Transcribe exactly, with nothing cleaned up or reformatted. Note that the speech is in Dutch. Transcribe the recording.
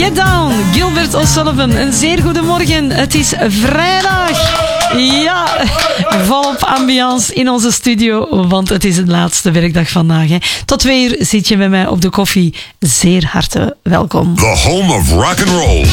Get Down, Gilbert O'Sullivan. Een zeer goede morgen. Het is vrijdag. Ja, volop ambiance in onze studio, want het is de laatste werkdag vandaag. Hè. Tot twee uur zit je met mij op de koffie. Zeer harte welkom. The home of rock and roll.